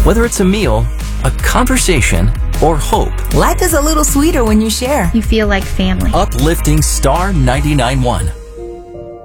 Whether it's a meal, a conversation, or hope. Life is a little sweeter when you share. You feel like family. Uplifting Star 99.1.